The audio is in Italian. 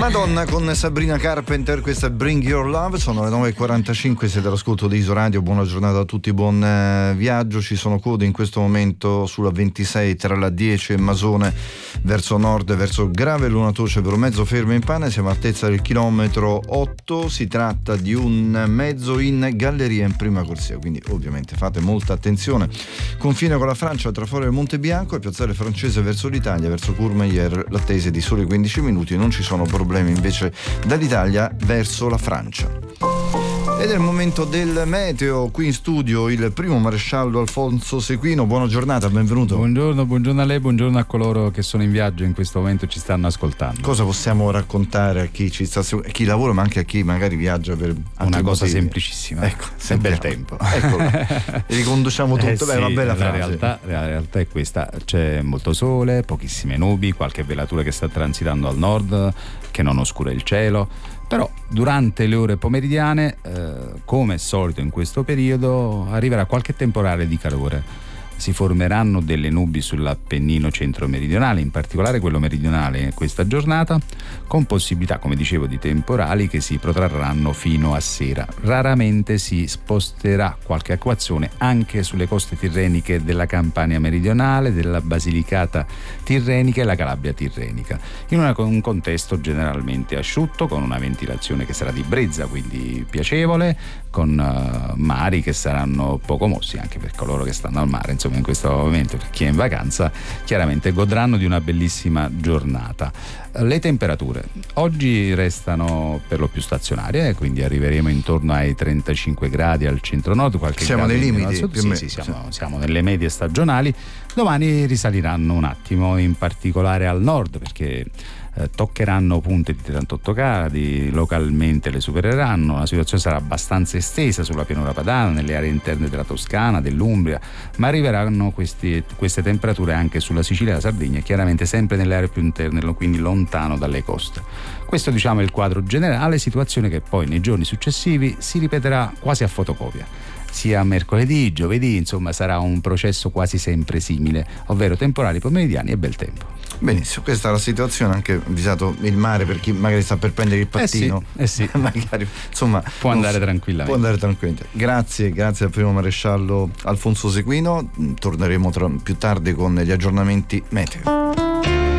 Madonna con Sabrina Carpenter, questa è Bring Your Love, sono le 9.45, siete all'ascolto di Isoradio, buona giornata a tutti, buon viaggio. Ci sono code in questo momento sulla 26 tra la 10 e Masone verso nord, verso Grave Lunatoce per un mezzo fermo in pane, siamo all'altezza del chilometro 8, si tratta di un mezzo in galleria in prima corsia, quindi ovviamente fate molta attenzione. Confine con la Francia tra Foro e Montebianco e piazzale francese verso l'Italia, verso Courmayeur, l'attesa è di soli 15 minuti, non ci sono problemi invece dall'Italia verso la Francia. Ed è il momento del meteo, qui in studio il primo maresciallo Alfonso Sequino. Buona giornata, benvenuto. Buongiorno a lei, buongiorno a coloro che sono in viaggio in questo momento e ci stanno ascoltando. Cosa possiamo raccontare a chi ci sta seguendo, chi lavora ma anche a chi magari viaggia per una cosa motivi. Semplicissima, ecco, è bel tempo. Ecco, riconduciamo tutto. Sì, una bella frase. La realtà è questa, c'è molto sole, pochissime nubi, qualche velatura che sta transitando al nord che non oscura il cielo. Però durante le ore pomeridiane, come è solito in questo periodo, arriverà qualche temporale di calore. Si formeranno delle nubi sull'Appennino centro-meridionale, in particolare quello meridionale questa giornata, con possibilità, come dicevo, di temporali che si protrarranno fino a sera. Raramente si sposterà qualche acquazzone anche sulle coste tirreniche della Campania meridionale, della Basilicata tirrenica e la Calabria tirrenica, in un contesto generalmente asciutto, con una ventilazione che sarà di brezza, quindi piacevole, con mari che saranno poco mossi anche per coloro che stanno al mare. Insomma, in questo momento, per chi è in vacanza, chiaramente godranno di una bellissima giornata. Le temperature oggi restano per lo più stazionarie, quindi arriveremo intorno ai 35 gradi al centro-nord, qualche siamo grado nei limiti più sì, siamo nelle medie stagionali. Domani risaliranno un attimo, in particolare al nord, perché toccheranno punte di 38 gradi, localmente le supereranno. La situazione sarà abbastanza estesa sulla pianura padana, nelle aree interne della Toscana, dell'Umbria, ma arriveranno queste temperature anche sulla Sicilia e la Sardegna, chiaramente sempre nelle aree più interne, quindi lontano dalle coste. Questo, diciamo, è il quadro generale, situazione che poi nei giorni successivi si ripeterà quasi a fotocopia. Sia mercoledì, giovedì, insomma sarà un processo quasi sempre simile, ovvero temporali pomeridiani e bel tempo. Benissimo, questa è la situazione, anche visato il mare per chi magari sta per prendere il pattino. Sì. Magari, insomma, può andare tranquillamente. Grazie al primo maresciallo Alfonso Sequino. Torneremo più tardi con gli aggiornamenti meteo.